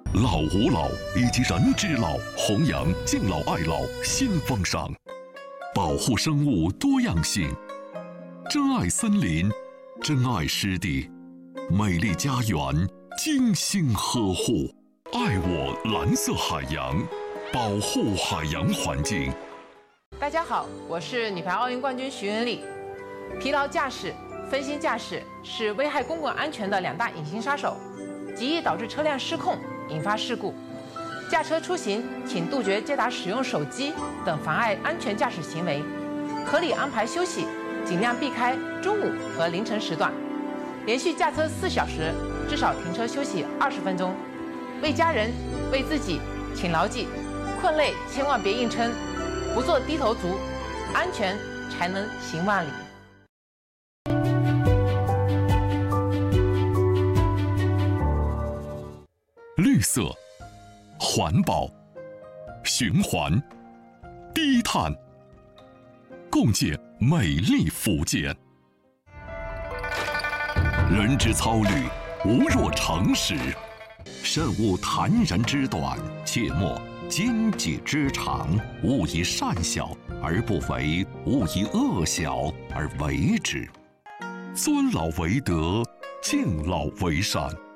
老吾老以及人之老，弘扬敬老爱老新风尚，保护生物多样性，珍爱森林，珍爱湿地，美丽家园精心呵护，爱我蓝色海洋，保护海洋环境。 大家好，我是女排奥运冠军徐文丽。疲劳驾驶、分心驾驶是危害公共安全的2大隐形杀手，极易导致车辆失控，引发事故。驾车出行，请杜绝接打使用手机等妨碍安全驾驶行为，合理安排休息，尽量避开中午和凌晨时段。连续驾车4小时，至少停车休息20分钟。为家人、为自己，请牢记：困累千万别硬撑，不做低头族，安全才能行万里。 绿色、环保、循环、低碳，共建美丽福建。人之操虑，无若诚实；慎勿谈人之短，切莫奸己之长。勿以善小而不为，勿以恶小而为之。尊老为德，敬老为善。